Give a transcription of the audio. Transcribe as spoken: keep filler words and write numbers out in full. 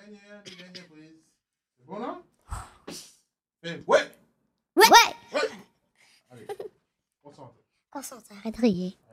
dernière, les dernières prises. C'est bon, là? Fais ouais! Ouais! Ouais! Allez, concentre. Concentre, arrête de rire.